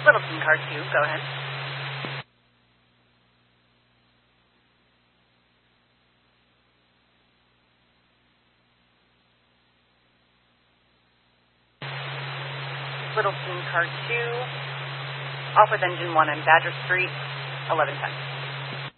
Littleton, car 2, go ahead. Littleton, car 2, off with engine 1 on Badger Street, 1110.